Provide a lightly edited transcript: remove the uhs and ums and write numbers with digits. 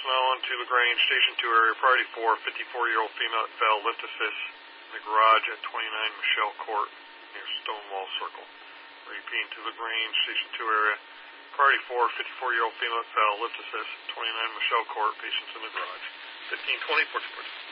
now on to LaGrange, Station 2 area, priority 4, 54-year-old female at Val left assist in the garage at 29 Michelle Court near Stonewall Circle. Repeating to LaGrange, Station 2 area, priority 4, 54-year-old female at Val left assist, 29 Michelle Court, patients in the garage. 1520, push.